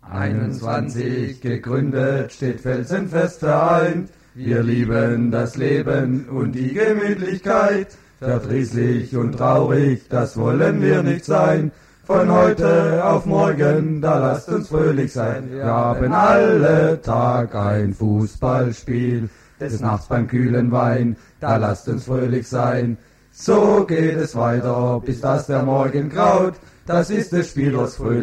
21 gegründet, steht felsenfest vereint. Wir lieben das Leben und die Gemütlichkeit. Verdrießlich und traurig, das wollen wir nicht sein. Von heute auf morgen, da lasst uns fröhlich sein. Wir haben alle Tag ein Fußballspiel, des Nachts beim kühlen Wein, da lasst uns fröhlich sein. So geht es weiter, bis dass der Morgen graut. Das ist des Spielers fröhlich.